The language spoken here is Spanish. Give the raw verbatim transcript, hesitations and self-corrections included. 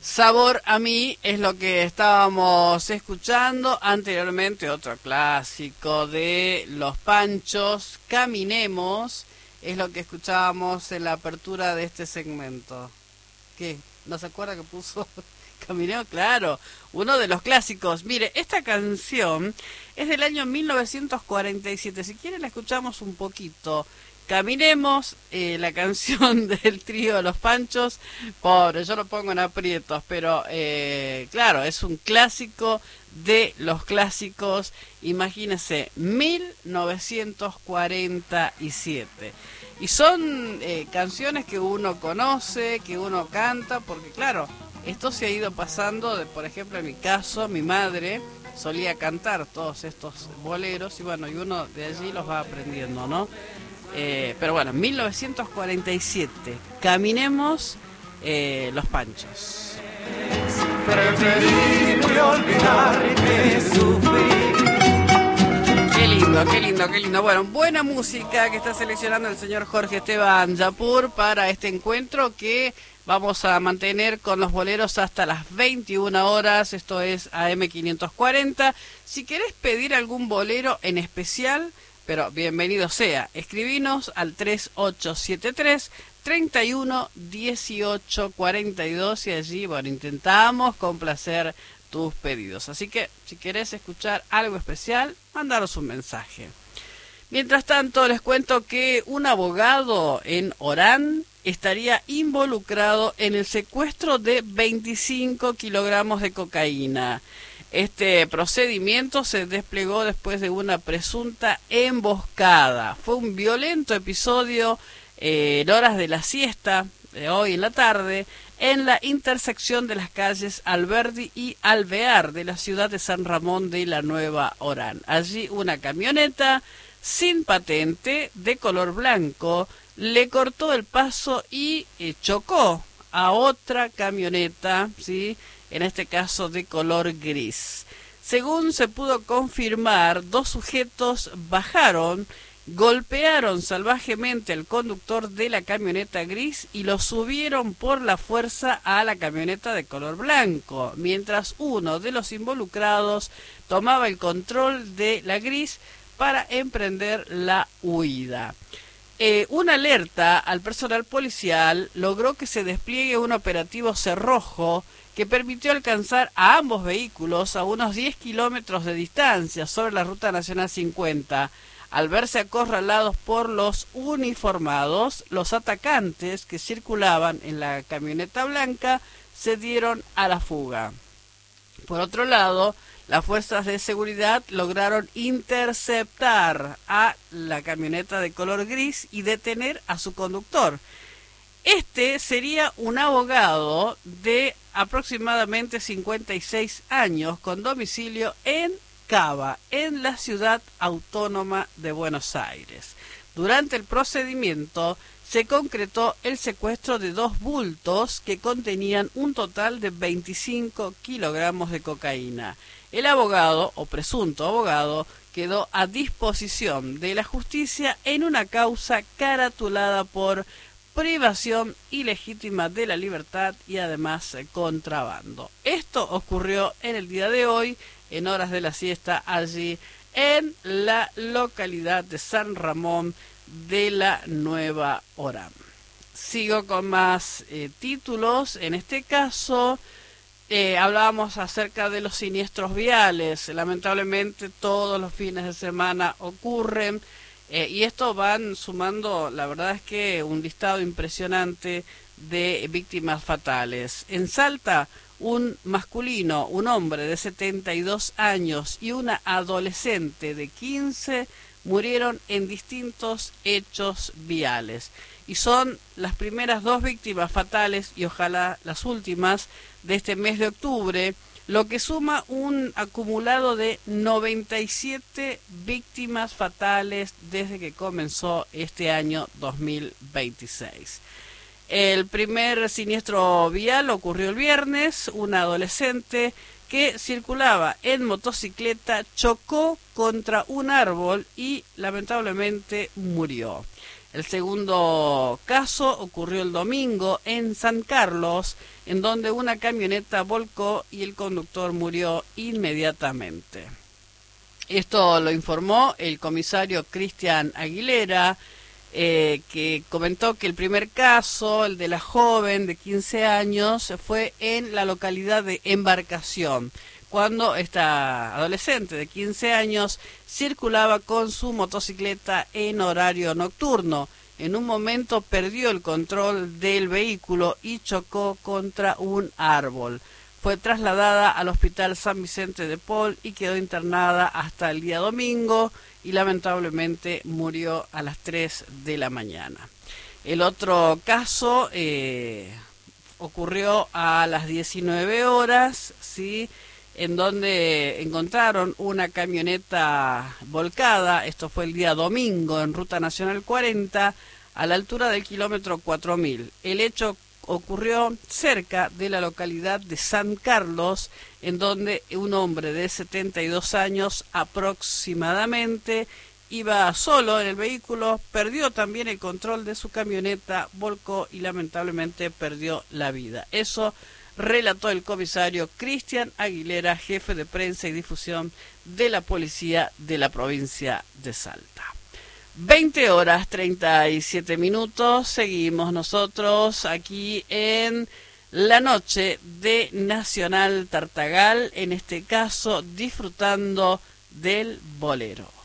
Sabor a mí es lo que estábamos escuchando anteriormente, otro clásico de Los Panchos, Caminemos, es lo que escuchábamos en la apertura de este segmento. ¿Qué? ¿No se acuerda que puso Caminemos? Claro, uno de los clásicos. Mire, esta canción es del año mil novecientos cuarenta y siete, si quieren la escuchamos un poquito. Caminemos, eh, la canción del trío Los Panchos, pobre, yo lo pongo en aprietos, pero eh, claro, es un clásico de los clásicos, imagínense, mil novecientos cuarenta y siete. Y son eh, canciones que uno conoce, que uno canta, porque claro, esto se ha ido pasando, de, por ejemplo, en mi caso, mi madre solía cantar todos estos boleros, y bueno, y uno de allí los va aprendiendo, ¿no? Eh, pero bueno, mil novecientos cuarenta y siete, Caminemos, eh, Los Panchos. Preferible olvidar que sufrir. Qué lindo, qué lindo, qué lindo. Bueno, buena música que está seleccionando el señor Jorge Esteban Yapur para este encuentro que vamos a mantener con los boleros hasta las veintiuna horas. Esto es A M quinientos cuarenta. Si querés pedir algún bolero en especial, pero bienvenido sea, escribinos al tres ocho siete tres, treinta y uno, dieciocho, cuarenta y dos y allí, bueno, intentamos complacer tus pedidos. Así que, si querés escuchar algo especial, mandaros un mensaje. Mientras tanto, les cuento que un abogado en Orán estaría involucrado en el secuestro de veinticinco kilogramos de cocaína. Este procedimiento se desplegó después de una presunta emboscada. Fue un violento episodio eh, en horas de la siesta, de hoy en la tarde, en la intersección de las calles Alberdi y Alvear de la ciudad de San Ramón de la Nueva Orán. Allí una camioneta sin patente de color blanco le cortó el paso y eh, chocó a otra camioneta, ¿sí?, en este caso de color gris. Según se pudo confirmar, dos sujetos bajaron, golpearon salvajemente al conductor de la camioneta gris y lo subieron por la fuerza a la camioneta de color blanco, mientras uno de los involucrados tomaba el control de la gris para emprender la huida. Eh, una alerta al personal policial logró que se despliegue un operativo cerrojo que permitió alcanzar a ambos vehículos a unos diez kilómetros de distancia sobre la Ruta Nacional cincuenta. Al verse acorralados por los uniformados, los atacantes que circulaban en la camioneta blanca se dieron a la fuga. Por otro lado, las fuerzas de seguridad lograron interceptar a la camioneta de color gris y detener a su conductor. Este sería un abogado de aproximadamente cincuenta y seis años con domicilio en Cava, en la ciudad autónoma de Buenos Aires. Durante el procedimiento se concretó el secuestro de dos bultos que contenían un total de veinticinco kilogramos de cocaína. El abogado, o presunto abogado, quedó a disposición de la justicia en una causa caratulada por privación ilegítima de la libertad y además contrabando. Esto ocurrió en el día de hoy, en horas de la siesta, allí en la localidad de San Ramón de la Nueva Orán. Sigo con más eh, títulos. En este caso eh, hablábamos acerca de los siniestros viales. Lamentablemente todos los fines de semana ocurren. Eh, y esto van sumando, la verdad es que un listado impresionante de víctimas fatales. En Salta, un masculino, un hombre de setenta y dos años y una adolescente de quince murieron en distintos hechos viales. Y son las primeras dos víctimas fatales, y ojalá las últimas, de este mes de octubre, lo que suma un acumulado de noventa y siete víctimas fatales desde que comenzó este año dos mil veintiséis. El primer siniestro vial ocurrió el viernes. Una adolescente que circulaba en motocicleta chocó contra un árbol y lamentablemente murió. El segundo caso ocurrió el domingo en San Carlos, en donde una camioneta volcó y el conductor murió inmediatamente. Esto lo informó el comisario Cristian Aguilera, eh, que comentó que el primer caso, el de la joven de quince años, fue en la localidad de Embarcación, cuando esta adolescente de quince años circulaba con su motocicleta en horario nocturno. En un momento perdió el control del vehículo y chocó contra un árbol. Fue trasladada al Hospital San Vicente de Paul y quedó internada hasta el día domingo y lamentablemente murió a las tres de la mañana. El otro caso eh, ocurrió a las diecinueve horas, ¿sí?, en donde encontraron una camioneta volcada. Esto fue el día domingo en Ruta Nacional cuarenta, a la altura del kilómetro cuatro mil. El hecho ocurrió cerca de la localidad de San Carlos, en donde un hombre de setenta y dos años aproximadamente iba solo en el vehículo, perdió también el control de su camioneta, volcó y lamentablemente perdió la vida. Eso relató el comisario Cristian Aguilera, jefe de prensa y difusión de la policía de la provincia de Salta. veinte horas treinta y siete minutos, seguimos nosotros aquí en la noche de Nacional Tartagal, en este caso disfrutando del bolero.